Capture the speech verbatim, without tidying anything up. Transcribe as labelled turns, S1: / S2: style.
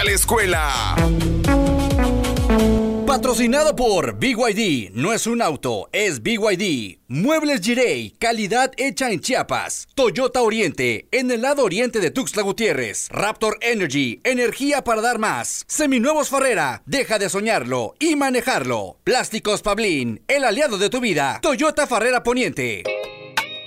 S1: a la escuela.
S2: Patrocinado por B Y D. No es un auto, es B Y D. Muebles Girey, calidad hecha en Chiapas. Toyota Oriente, en el lado oriente de Tuxtla Gutiérrez. Raptor Energy, energía para dar más. Seminuevos Farrera, deja de soñarlo y manejarlo. Plásticos Pablín, el aliado de tu vida. Toyota Farrera Poniente.